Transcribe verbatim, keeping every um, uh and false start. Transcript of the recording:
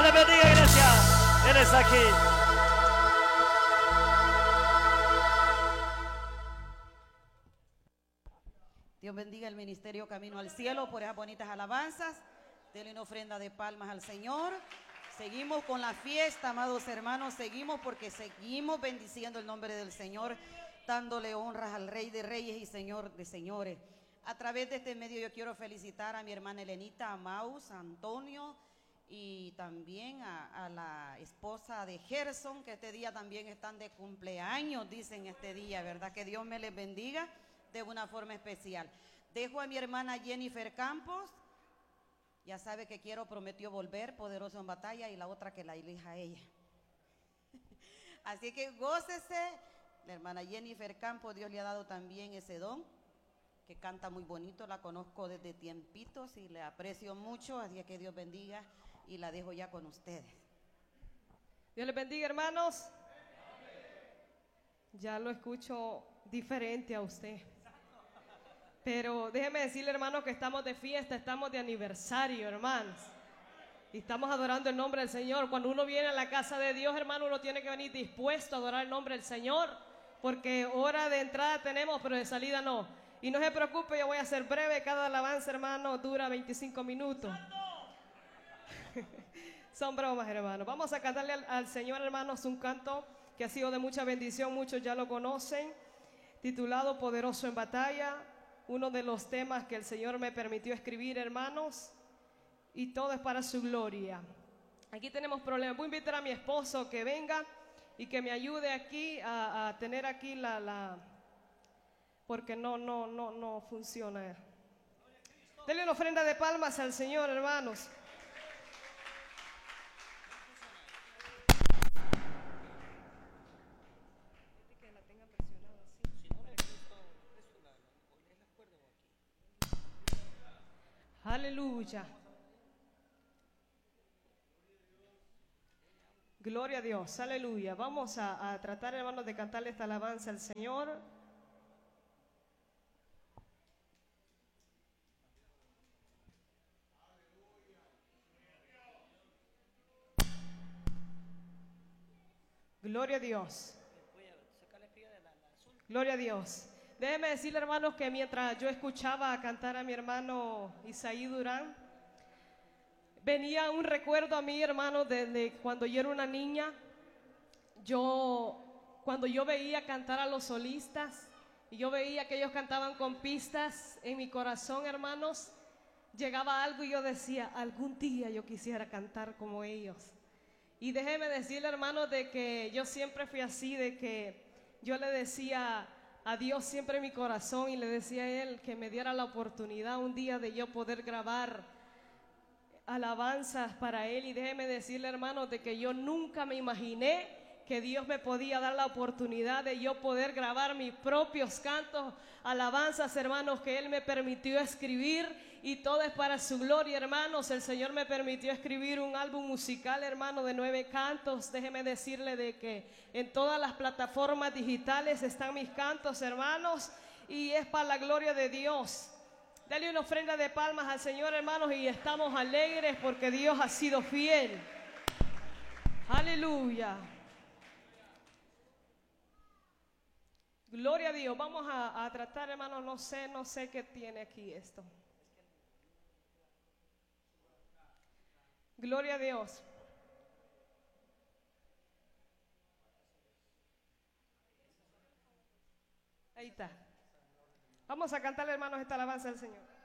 le bendiga, iglesia. Eres aquí. Dios bendiga el ministerio Camino al Cielo por esas bonitas alabanzas. Denle una ofrenda de palmas al Señor. Seguimos con la fiesta, amados hermanos. Seguimos porque seguimos bendiciendo el nombre del Señor, dándole honras al Rey de Reyes y Señor de Señores. A través de este medio yo quiero felicitar a mi hermana Elenita, a Maus, a Antonio y también a, a la esposa de Gerson, que este día también están de cumpleaños, dicen este día, ¿verdad? Que Dios me les bendiga de una forma especial. Dejo a mi hermana Jennifer Campos, ya sabe que quiero, prometió volver, poderoso en batalla, y la otra que la elija ella. Así que gócese, la hermana Jennifer Campos, Dios le ha dado también ese don, que canta muy bonito, la conozco desde tiempitos y le aprecio mucho, así que Dios bendiga y la dejo ya con ustedes. Dios les bendiga, hermanos. Ya lo escucho diferente a usted. Pero déjeme decirle, hermanos, que estamos de fiesta, estamos de aniversario, hermanos. Y estamos adorando el nombre del Señor. Cuando uno viene a la casa de Dios, hermano, uno tiene que venir dispuesto a adorar el nombre del Señor. Porque hora de entrada tenemos, pero de salida no. Y no se preocupe, yo voy a ser breve. Cada alabanza, hermano, dura veinticinco minutos. Son bromas, hermanos. Vamos a cantarle al, al Señor, hermanos, un canto que ha sido de mucha bendición. Muchos ya lo conocen, titulado Poderoso en Batalla. Uno de los temas que el Señor me permitió escribir, hermanos, y todo es para su gloria. Aquí tenemos problemas. Voy a invitar a mi esposo que venga y que me ayude aquí a, a tener aquí la, la porque no, no, no, no funciona. Denle una ofrenda de palmas al Señor, hermanos. Aleluya. Gloria a Dios, aleluya. Vamos a, a tratar, hermanos, de cantarle esta alabanza al Señor. Gloria a Dios. Gloria a Dios. Déjeme decirle, hermanos, que mientras yo escuchaba cantar a mi hermano Isaí Durán, venía un recuerdo a mí, hermano, desde cuando yo era una niña. Yo, cuando yo veía cantar a los solistas y yo veía que ellos cantaban con pistas, en mi corazón, hermanos, llegaba algo y yo decía, algún día yo quisiera cantar como ellos. Y déjeme decirle, hermanos, de que yo siempre fui así, de que yo le decía a Dios siempre en mi corazón y le decía a Él que me diera la oportunidad un día de yo poder grabar alabanzas para Él. Y déjeme decirle, hermanos, de que yo nunca me imaginé que Dios me podía dar la oportunidad de yo poder grabar mis propios cantos, alabanzas, hermanos, que Él me permitió escribir, y todo es para su gloria, hermanos. El Señor me permitió escribir un álbum musical, hermano, de nueve cantos. Déjeme decirle de que en todas las plataformas digitales están mis cantos, hermanos, y es para la gloria de Dios. Dale una ofrenda de palmas al Señor, hermanos, y estamos alegres porque Dios ha sido fiel. Aleluya. Gloria a Dios. Vamos a, a tratar, hermanos, no sé, no sé qué tiene aquí esto. Gloria a Dios. Ahí está. Vamos a cantarle, hermanos, esta alabanza al Señor.